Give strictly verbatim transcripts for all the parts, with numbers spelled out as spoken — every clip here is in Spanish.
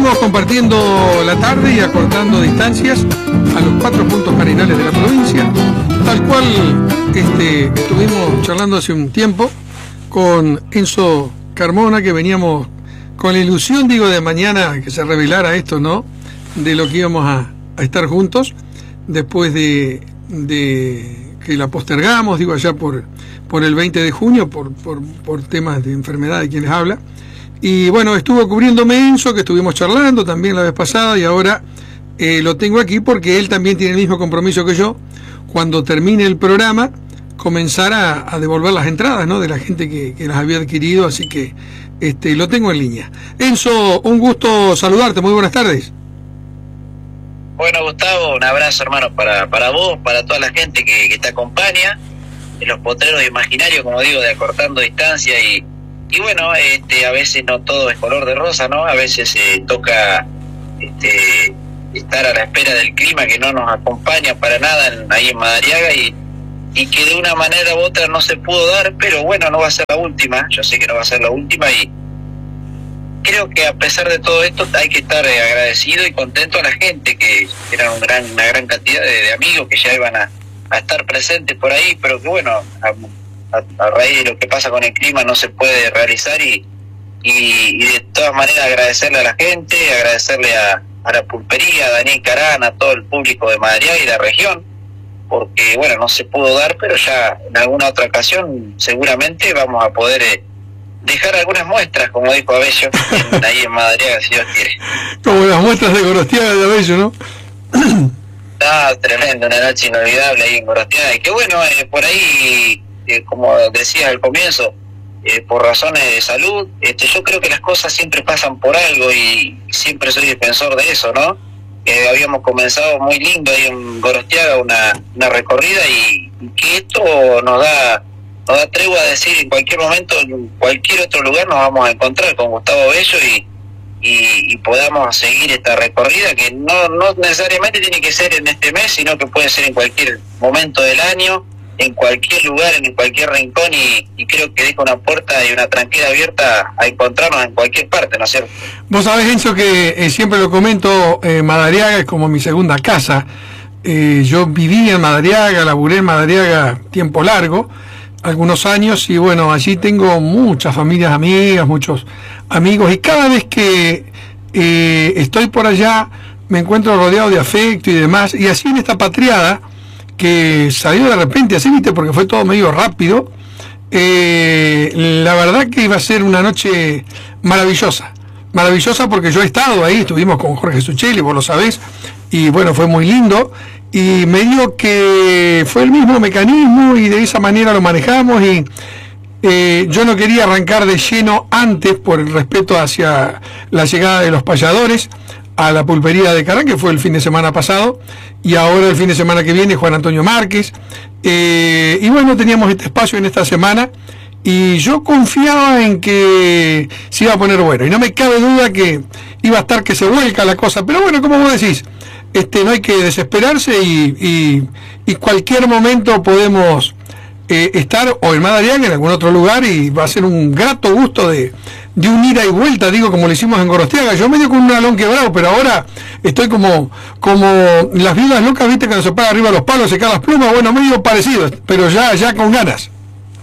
seguimos compartiendo la tarde y acortando distancias a los cuatro puntos cardinales de la provincia, tal cual este, estuvimos charlando hace un tiempo con Enzo Carmona, que veníamos con la ilusión, digo, de mañana que se revelara esto, ¿no?, de lo que íbamos a, a estar juntos, después de, de que la postergamos, digo, allá por, por el veinte de junio, por, por, por temas de enfermedad de quien les habla. Y bueno, estuvo cubriéndome Enzo, que estuvimos charlando también la vez pasada, y ahora eh, lo tengo aquí porque él también tiene el mismo compromiso que yo. Cuando termine el programa, comenzar a, a devolver las entradas, ¿no?, de la gente que, que las había adquirido, así que este, lo tengo en línea. Enzo, un gusto saludarte, muy buenas tardes. Bueno, Gustavo, un abrazo, hermano, para, para vos, para toda la gente que, que te acompaña, en los potreros imaginarios, como digo, de acortando distancia. Y, y bueno, este, a veces no todo es color de rosa, ¿no? A veces eh, toca este, estar a la espera del clima que no nos acompaña para nada en, ahí en Madariaga, y, y que de una manera u otra no se pudo dar, pero bueno, no va a ser la última, yo sé que no va a ser la última, y creo que a pesar de todo esto hay que estar eh, agradecido y contento a la gente, que era un gran, una gran cantidad de, de amigos que ya iban a, a estar presentes por ahí, pero que bueno, a, a, a raíz de lo que pasa con el clima no se puede realizar, y, y, y de todas maneras agradecerle a la gente, agradecerle a, a la pulpería, a Daniel Carán, a todo el público de Madariaga y la región, porque bueno, no se pudo dar, pero ya en alguna otra ocasión seguramente vamos a poder eh, dejar algunas muestras, como dijo Abello, en, ahí en Madariaga, si Dios quiere. Como las muestras de Gorostiaga de Abello, ¿no? Ah, tremendo, una noche inolvidable ahí en Gorostiaga. Y que bueno, eh, por ahí, eh, como decías al comienzo, eh, por razones de salud, este, yo creo que las cosas siempre pasan por algo, y siempre soy defensor de eso, ¿no? Eh, habíamos comenzado muy lindo ahí en Gorostiaga una, una recorrida, y, y que esto nos da... nos da tregua a decir en cualquier momento, en cualquier otro lugar nos vamos a encontrar con Gustavo Bello, y, y, y podamos seguir esta recorrida, que no, no necesariamente tiene que ser en este mes, sino que puede ser en cualquier momento del año, en cualquier lugar, en cualquier rincón, y, y creo que deja una puerta y una tranquera abierta a encontrarnos en cualquier parte, ¿no es cierto? Vos sabés, Enzo, que eh, siempre lo comento, eh, Madariaga es como mi segunda casa. Eh, yo viví en Madariaga, laburé en Madariaga tiempo largo, algunos años, y bueno, allí tengo muchas familias amigas, muchos amigos, y cada vez que eh, estoy por allá me encuentro rodeado de afecto y demás, y así en esta patriada que salió de repente, así, viste, porque fue todo medio rápido, eh, la verdad que iba a ser una noche maravillosa, maravillosa porque yo he estado ahí, estuvimos con Jorge Suchelli, vos lo sabés, y bueno, fue muy lindo. Y me digo que fue el mismo mecanismo y de esa manera lo manejamos, y eh, yo no quería arrancar de lleno antes por el respeto hacia la llegada de los payadores a la pulpería de Carán, que fue el fin de semana pasado, y ahora el fin de semana que viene Juan Antonio Márquez, eh, y bueno, teníamos este espacio en esta semana, y yo confiaba en que se iba a poner bueno, y no me cabe duda que iba a estar que se vuelca la cosa, pero bueno, como vos decís, Este, no hay que desesperarse, y, y, y cualquier momento podemos eh, estar o en Madariaga, en algún otro lugar, y va a ser un grato gusto de, de un ida y vuelta, digo, como lo hicimos en Gorostiaga. Yo medio con un alón quebrado, pero ahora estoy como como las viudas locas, viste, cuando se para arriba los palos, se caen las plumas, bueno, medio parecido, pero ya, ya con ganas.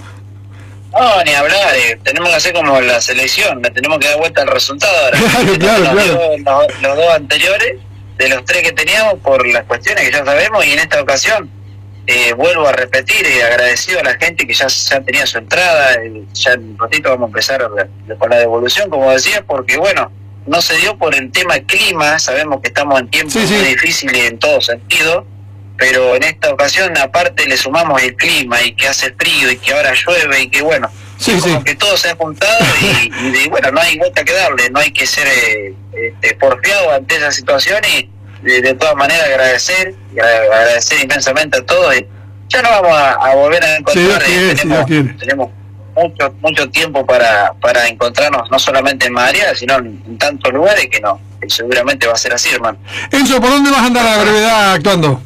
No, ni hablar, eh, tenemos que hacer como la selección, le tenemos que dar vuelta al resultado ahora. Claro, claro, los, claro. Dos, los, los dos anteriores, de los tres que teníamos, por las cuestiones que ya sabemos, y en esta ocasión eh, vuelvo a repetir, eh, agradecido a la gente que ya, ya tenía su entrada, eh, ya en un ratito vamos a empezar la, con la devolución, como decía, porque bueno, no se dio por el tema clima, sabemos que estamos en tiempos sí, sí. muy difíciles en todo sentido, pero en esta ocasión aparte le sumamos el clima, y que hace frío, y que ahora llueve, y que bueno, sí, como sí. que todo se ha juntado, y, y de, bueno, no hay vuelta que darle, no hay que ser eh, este, porfiado ante esa situación, y de, de todas maneras agradecer, y agradecer inmensamente a todos, y ya no vamos a, a volver a encontrar, sí, eh, tenemos, sí, tenemos mucho mucho tiempo para para encontrarnos, no solamente en Madariaga, sino en, en tantos lugares que no, que seguramente va a ser así, hermano. Enzo, ¿por dónde vas a andar a la brevedad actuando?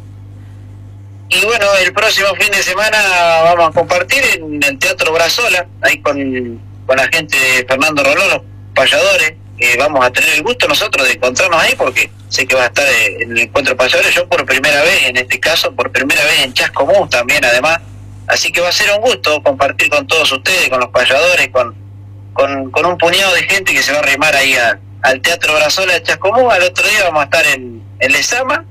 Y bueno, el próximo fin de semana vamos a compartir en el Teatro Brazola, ahí con, con la gente de Fernando Rolón, los payadores, eh, vamos a tener el gusto nosotros de encontrarnos ahí, porque sé que va a estar eh, en el encuentro pasador, yo por primera vez, en este caso, por primera vez en Chascomús también, además. Así que va a ser un gusto compartir con todos ustedes, con los payadores, con, con, con un puñado de gente que se va a arrimar ahí a, al Teatro Brazola de Chascomús. Al otro día vamos a estar en, en Lezama.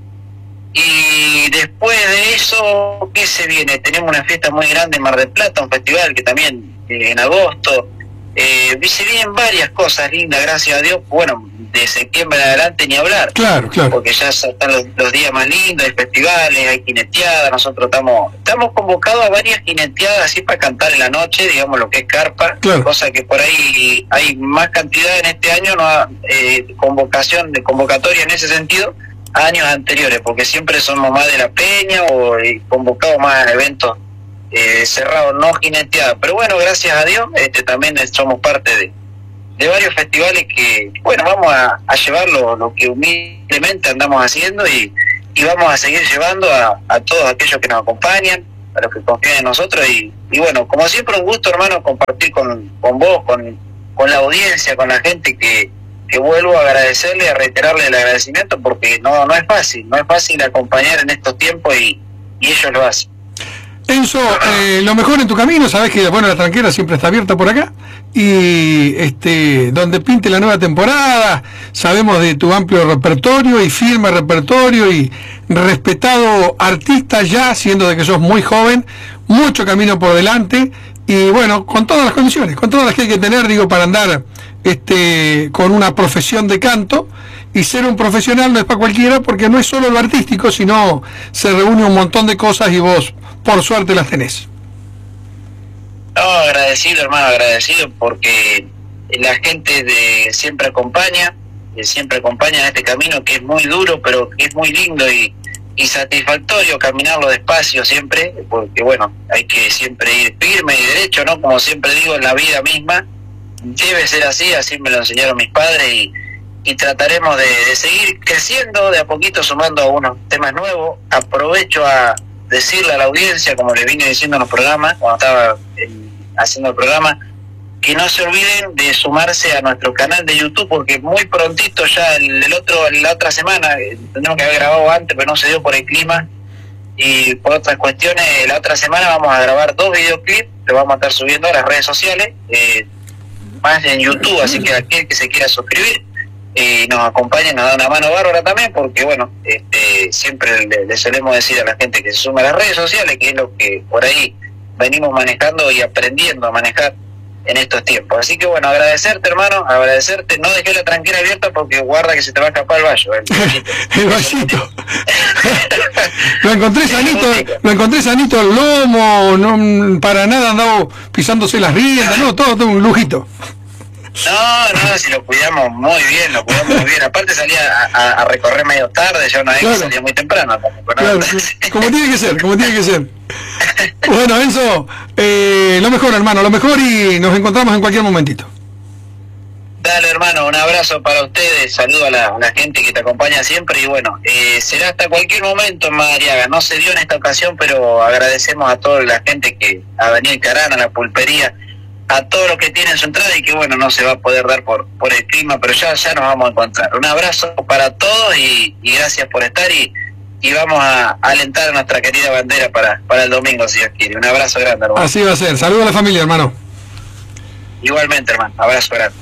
Y después de eso, ¿qué se viene? Tenemos una fiesta muy grande en Mar del Plata, un festival que también eh, en agosto. Eh, se vienen varias cosas lindas, gracias a Dios. Bueno, de septiembre en adelante ni hablar. Claro, claro. Porque ya están los, los días más lindos, hay festivales, hay jineteadas. Nosotros estamos estamos convocados a varias jineteadas así para cantar en la noche, digamos lo que es carpa. Claro. Cosa que por ahí hay más cantidad en este año, no ha, eh, convocación de convocatoria en ese sentido, a años anteriores, porque siempre somos más de la peña o eh, convocados más a eventos eh, cerrados, no jineteadas. Pero bueno, gracias a Dios, este también somos parte de de varios festivales que, bueno, vamos a, a llevar lo, lo que humildemente andamos haciendo y, y vamos a seguir llevando a, a todos aquellos que nos acompañan, a los que confían en nosotros y, y bueno, como siempre un gusto, hermano, compartir con, con vos, con, con la audiencia, con la gente que, que vuelvo a agradecerle, a reiterarle el agradecimiento porque no, no es fácil, no es fácil acompañar en estos tiempos y, y ellos lo hacen. Enzo, eh, lo mejor en tu camino, sabes que bueno, la tranquera siempre está abierta por acá y este donde pinte la nueva temporada, sabemos de tu amplio repertorio y firme repertorio y respetado artista ya, siendo de que sos muy joven, mucho camino por delante y bueno, con todas las condiciones, con todas las que hay que tener, digo, para andar este con una profesión de canto. Y ser un profesional no es para cualquiera porque no es solo lo artístico, sino se reúne un montón de cosas y vos, por suerte, las tenés. No, agradecido, hermano, agradecido porque la gente de siempre acompaña, que siempre acompaña en este camino que es muy duro, pero que es muy lindo y, y satisfactorio caminarlo despacio siempre, porque bueno, hay que siempre ir firme y derecho, ¿no? Como siempre digo, en la vida misma debe ser así, así me lo enseñaron mis padres y y trataremos de, de seguir creciendo, de a poquito sumando unos temas nuevos. Aprovecho a decirle a la audiencia, como le vine diciendo en los programas, cuando estaba en, haciendo el programa, que no se olviden de sumarse a nuestro canal de YouTube, porque muy prontito ya el, el otro la otra semana, eh, tendríamos que haber grabado antes, pero no se dio por el clima y por otras cuestiones. La otra semana vamos a grabar dos videoclips, que vamos a estar subiendo a las redes sociales, eh, más en YouTube, así que aquel que se quiera suscribir y nos acompaña, nos da una mano bárbara también, porque bueno, este siempre le, le solemos decir a la gente que se suma a las redes sociales, que es lo que por ahí venimos manejando y aprendiendo a manejar en estos tiempos. Así que bueno, agradecerte, hermano, agradecerte. No dejé la tranquera abierta porque guarda que se te va a escapar el vallo. El, el vallito. Lo encontré sanito, lo encontré sanito el lomo, no para nada andaba pisándose las riendas, no, todo, todo un lujito. No, no, si lo cuidamos muy bien, lo cuidamos muy bien. Aparte salía a, a, a recorrer medio tarde, ya una vez claro. que salía muy temprano. Como, claro, como tiene que ser, como tiene que ser. Bueno, Enzo, eh, lo mejor, hermano, lo mejor y nos encontramos en cualquier momentito. Dale, hermano, un abrazo para ustedes, saludo a la, a la gente que te acompaña siempre y bueno, eh, será hasta cualquier momento en Madariaga. No se dio en esta ocasión, pero agradecemos a toda la gente que a Daniel Carana, a la pulpería, a todo lo que tiene en su entrada y que bueno, no se va a poder dar por por el clima, pero ya ya nos vamos a encontrar. Un abrazo para todos y, y gracias por estar y, y vamos a, a alentar a nuestra querida bandera para, para el domingo, si Dios quiere. Un abrazo grande, hermano. Así va a ser. Saludos a la familia, hermano. Igualmente, hermano. Abrazo grande.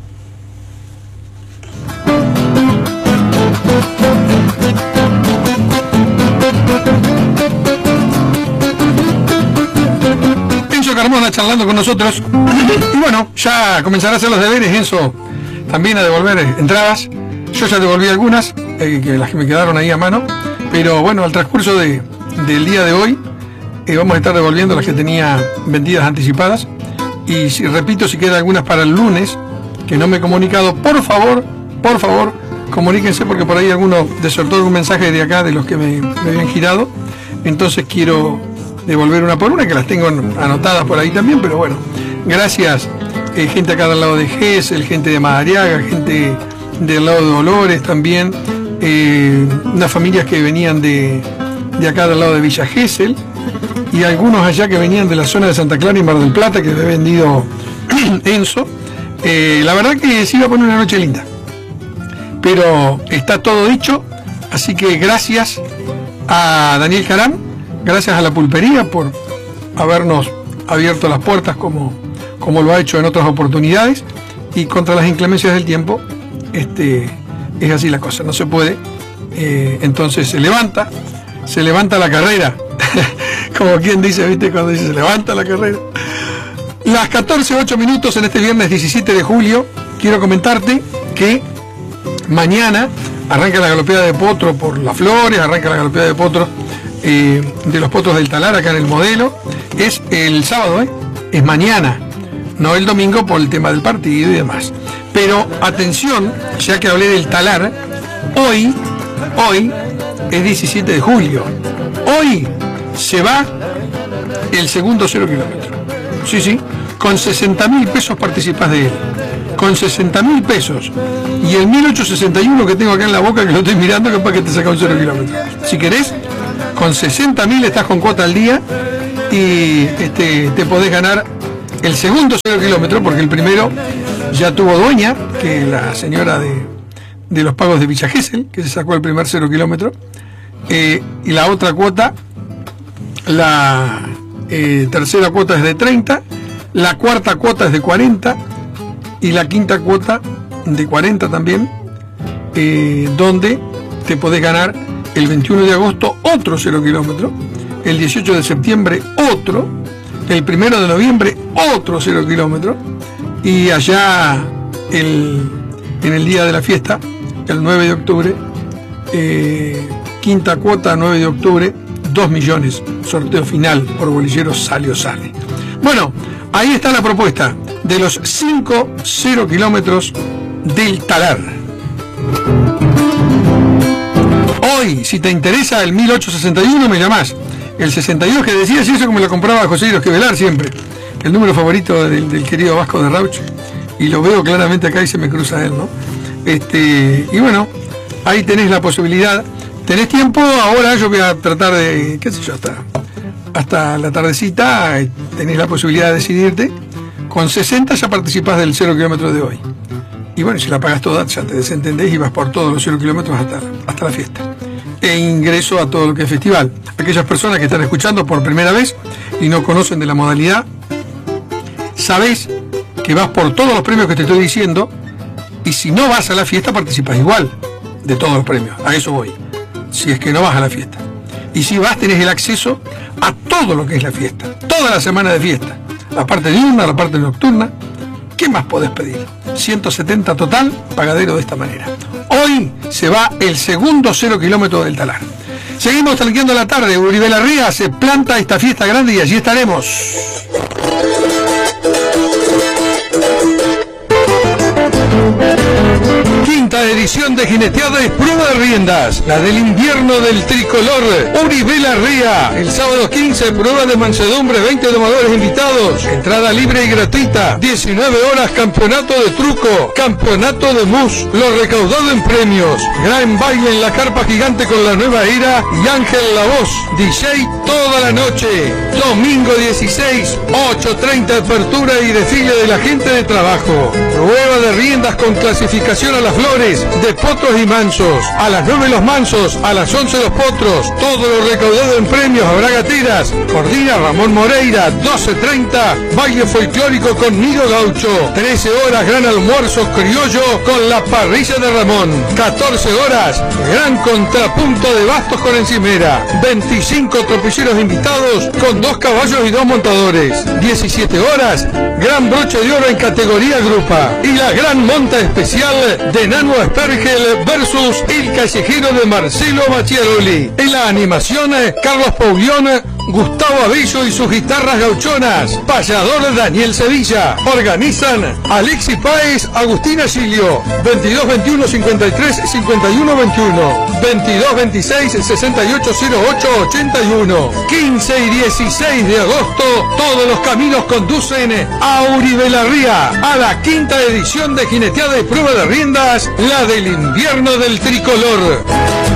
Carmona charlando con nosotros y bueno, ya comenzará a hacer los deberes, Enzo, también a devolver entradas. Yo ya devolví algunas, eh, que las que me quedaron ahí a mano, pero bueno, al transcurso de, del día de hoy eh, vamos a estar devolviendo las que tenía vendidas anticipadas y si, repito, si quedan algunas para el lunes que no me he comunicado, por favor, por favor, comuníquense porque por ahí alguno desertó algún mensaje de acá de los que me, me habían girado, entonces quiero devolver una por una, que las tengo anotadas por ahí también, pero bueno, gracias, eh, gente acá del lado de Gesell, gente de Madariaga, gente del lado de Dolores también, eh, unas familias que venían de, de acá del lado de Villa Gesell, y algunos allá que venían de la zona de Santa Clara y Mar del Plata, que me he vendido Enzo, Eh, la verdad que se iba a poner una noche linda, pero está todo dicho, así que gracias a Daniel Caram, gracias a la pulpería por habernos abierto las puertas como, como lo ha hecho en otras oportunidades, y contra las inclemencias del tiempo, este, es así la cosa, no se puede. Eh, entonces se levanta, se levanta la carrera, como quien dice, ¿viste? Cuando dice se levanta la carrera. Las catorce ocho minutos en este viernes diecisiete de julio, quiero comentarte que mañana arranca la galopeada de potro por Las Flores, arranca la galopeada de potro eh, de los potros del Talar acá en el Modelo. Es el sábado, ¿eh? Es mañana, no el domingo por el tema del partido y demás. Pero atención, ya que hablé del Talar, hoy, hoy es diecisiete de julio, hoy se va el segundo cero kilómetro. Sí, sí, con sesenta mil pesos participás de él, con sesenta mil pesos, y el mil ochocientos sesenta y uno que tengo acá en la boca, que lo estoy mirando, capaz que te saca un cero kilómetro. Si querés, con sesenta mil estás con cuota al día, y este, te podés ganar el segundo cero kilómetro, porque el primero ya tuvo dueña, que la señora de, de los pagos de Villa Gesell, que se sacó el primer cero kilómetro, eh, y la otra cuota, la eh, tercera cuota es de treinta, la cuarta cuota es de cuarenta, y la quinta cuota de cuarenta también, eh, donde te podés ganar el veintiuno de agosto otro cero kilómetro, el dieciocho de septiembre otro, el primero de noviembre otro cero kilómetro, y allá el, en el día de la fiesta, el nueve de octubre, eh, quinta cuota, nueve de octubre, dos millones, sorteo final por bolillero sale o sale. Bueno, ahí está la propuesta de los cinco cero kilómetros del Talar. Hoy, si te interesa el mil ochocientos sesenta y uno, me llamás. El sesenta y dos que decías, y eso que me lo compraba José Iros Quevelar siempre, el número favorito del, del querido Vasco de Rauch, y lo veo claramente acá y se me cruza él, ¿no? Este, y bueno, ahí tenés la posibilidad. Tenés tiempo, ahora yo voy a tratar de, qué sé yo, hasta, hasta la tardecita, tenés la posibilidad de decidirte. Con sesenta ya participás del cero kilómetro de hoy. Y bueno, si la pagas toda, ya te desentendés y vas por todos los cero kilómetros hasta, hasta la fiesta. E ingreso a todo lo que es festival. Aquellas personas que están escuchando por primera vez y no conocen de la modalidad, sabés que vas por todos los premios que te estoy diciendo, y si no vas a la fiesta participás igual de todos los premios. A eso voy. Si es que no vas a la fiesta. Y si vas, tenés el acceso a todo lo que es la fiesta, toda la semana de fiesta, la parte diurna, la parte nocturna. ¿Qué más podés pedir? ciento setenta total, pagadero de esta manera. Hoy se va el segundo cero kilómetro del Talar. Seguimos tranqueando la tarde. Uribe Larría se planta esta fiesta grande y allí estaremos. Quinta edición de Jineteada y Prueba de Riendas, la del invierno del tricolor. Uribe Larría, el sábado quince, prueba de mansedumbre, veinte domadores invitados, entrada libre y gratuita, diecinueve horas, campeonato de truco, campeonato de mus, lo recaudado en premios, gran baile en la carpa gigante con la nueva era y Ángel La Voz, D J toda la noche. Domingo dieciséis, ocho treinta, apertura y desfile de la gente de trabajo. Prueba de riendas con clasificación a las flores de potros y mansos. A las nueve los mansos, a las once los potros. Todo lo recaudado en premios. Habrá gateras. Coordina Ramón Moreira. doce treinta, baile folclórico con Nido Gaucho. trece horas, gran almuerzo criollo con la parrilla de Ramón. catorce horas, gran contrapunto de bastos con encimera. veinticinco tropilleros invitados con dos caballos y dos montadores. diecisiete horas, gran broche de oro en categoría grupa. Y la gran monta especial de Nano Spergel versus el callejero de Marcelo Macchiaroli. En la animación, Carlos Paulión, Gustavo Abello y sus guitarras gauchonas. Payador Daniel Sevilla. Organizan Alexis Páez, Agustín Agilio. veintidós veintiuno cincuenta y tres cincuenta y uno veintiuno. veintidós veintiséis sesenta y ocho cero ocho ochenta y uno. quince y dieciséis de agosto, todos los caminos conducen a Uribe Larría, a la quinta edición de Jineteada y Prueba de Riendas, la del invierno del tricolor.